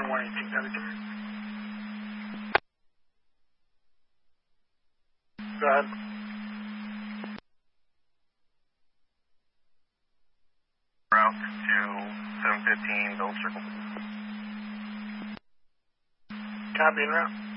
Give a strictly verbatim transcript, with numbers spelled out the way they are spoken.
Cessna one eighteen, that is. Go ahead. Route to seven fifteen, Gold Circle. Copy en route.